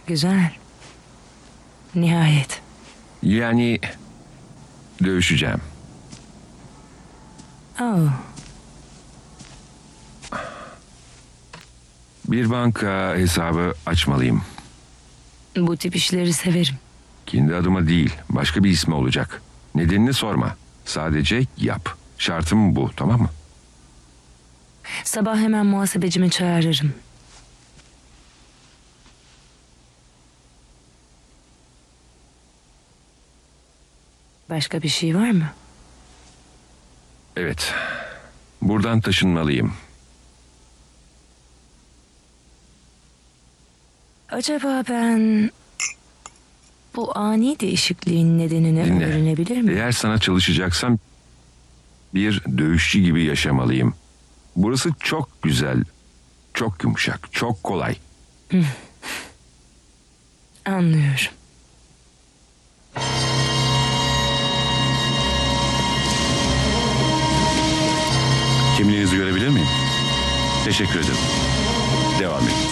Güzel. Nihayet. Yani dövüşeceğim. Oh, Bir banka hesabı açmalıyım. bu tip işleri severim. Kendi adıma değil, başka bir ismi olacak. Nedenini sorma. Sadece yap. Şartım bu, tamam mı? Sabah hemen muhasebecimi çağırırım. Başka bir şey var mı? Evet. Buradan taşınmalıyım. Acaba ben bu ani değişikliğin nedenini Dinle. öğrenebilir miyim? Eğer sana çalışacaksam bir dövüşçü gibi yaşamalıyım. Burası çok güzel, çok yumuşak, çok kolay. Anlıyorum. Kimliğinizi görebilir miyim? Teşekkür ederim. Devam edin.